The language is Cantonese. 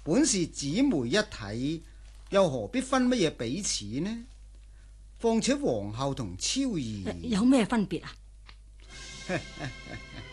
本是姊妹一體，又何必分乜嘢彼此呢？況且皇后同超兒有咩分別啊？